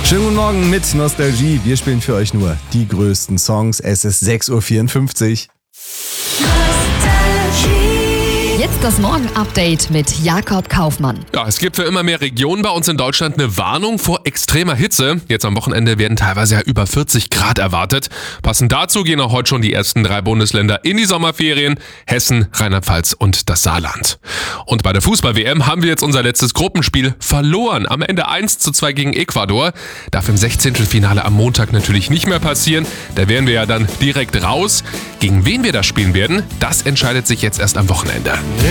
Schönen guten Morgen mit Nostalgie. Wir spielen für euch nur die größten Songs. Es ist 6.54 Uhr. Jetzt das Morgen-Update mit Jakob Kaufmann. Ja, es gibt für immer mehr Regionen bei uns in Deutschland eine Warnung vor extremer Hitze. Jetzt am Wochenende werden teilweise ja über 40 Grad erwartet. Passend dazu gehen auch heute schon die ersten 3 Bundesländer in die Sommerferien. Hessen, Rheinland-Pfalz und das Saarland. Und bei der Fußball-WM haben wir jetzt unser letztes Gruppenspiel verloren. Am Ende 1:2 gegen Ecuador. Darf im 16. am Montag natürlich nicht mehr passieren. Da wären wir ja dann direkt raus. Gegen wen wir da spielen werden, das entscheidet sich jetzt erst am Wochenende.